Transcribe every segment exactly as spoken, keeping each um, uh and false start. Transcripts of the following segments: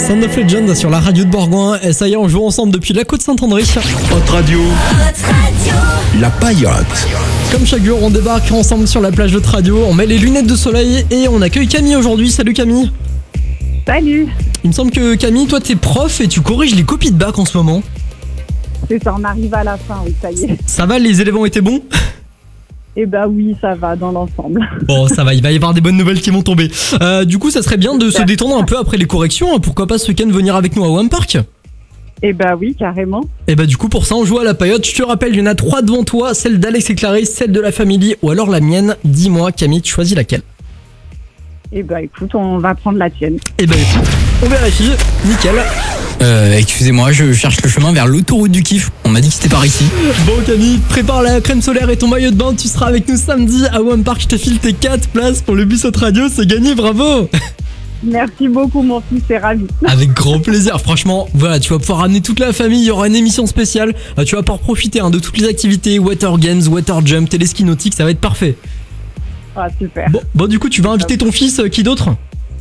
Sound of Legend sur la radio de Bourgoin. Et ça y est, on joue ensemble depuis la côte Saint-André. Hot Radio. La paillote. Comme chaque jour, on débarque ensemble sur la plage de radio. On met les lunettes de soleil et on accueille Camille aujourd'hui. Salut Camille. Salut. Il me semble que Camille, toi t'es prof et tu corriges les copies de bac en ce moment. C'est ça, on arrive à la fin, oui, ça y est. Ça va, les élèves ont été bons ? Eh ben oui, ça va dans l'ensemble. Bon, ça va, il va y avoir des bonnes nouvelles qui vont tomber. Euh, du coup, ça serait bien de se détendre un peu après les corrections. Pourquoi pas ce week-end venir avec nous à Wam Park ? Eh ben oui, carrément. Et bah du coup, pour ça, on joue à la paillote. Je te rappelle, il y en a trois devant toi. Celle d'Alex et Clarisse, celle de la famille ou alors la mienne. Dis-moi, Camille, tu choisis laquelle ? Eh ben écoute, on va prendre la tienne. Eh ben écoute, on vérifie. Nickel. Euh, excusez-moi, je cherche le chemin vers l'autoroute du kiff. On m'a dit que c'était par ici. Bon Camille, prépare la crème solaire et ton maillot de bain. Tu seras avec nous samedi à Wam Park. Je te file tes quatre places pour le bus Hot Radio. C'est gagné, bravo. Merci beaucoup mon fils, c'est ravi. Avec grand plaisir, franchement, voilà, tu vas pouvoir ramener toute la famille, il y aura une émission spéciale, euh, tu vas pouvoir profiter hein, de toutes les activités, water games, water jump, téléski nautique, ça va être parfait. Ah super. Bon, bon du coup, tu vas inviter ton fils, euh, qui d'autre ?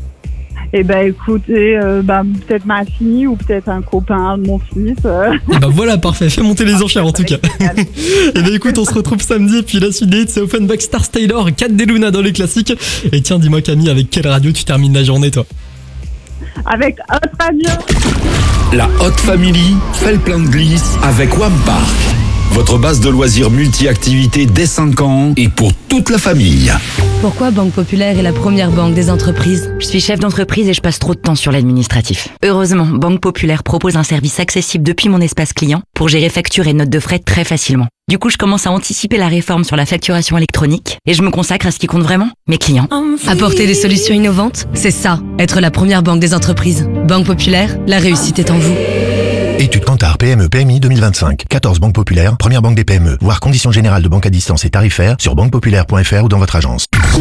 Eh ben écoutez, euh, bah, peut-être ma fille ou peut-être un copain de mon fils. Euh. Et bah voilà, parfait, fais monter les enchères en tout cas. Et bah écoute, on se retrouve samedi, et puis la suite des hits, c'est Offenbach, Stars Taylor, Cat Deluna dans les classiques. Et tiens, dis-moi Camille, avec quelle radio tu termines la journée toi ? Avec Hot Radio. La Hot Family fait le plein de glisse avec Wam Park. Votre base de loisirs multi-activités dès cinq ans et pour toute la famille. Pourquoi Banque Populaire est la première banque des entreprises ? Je suis chef d'entreprise et je passe trop de temps sur l'administratif. Heureusement, Banque Populaire propose un service accessible depuis mon espace client pour gérer factures et notes de frais très facilement. Du coup, je commence à anticiper la réforme sur la facturation électronique et je me consacre à ce qui compte vraiment, mes clients. Apporter des solutions innovantes, c'est ça, être la première banque des entreprises. Banque Populaire, la réussite est en vous. Étude Kantar P M E P M I deux mille vingt-cinq. quatorze banques populaires, première banque des P M E. Voir conditions générales de banque à distance et tarifaires sur banque populaire point f r ou dans votre agence.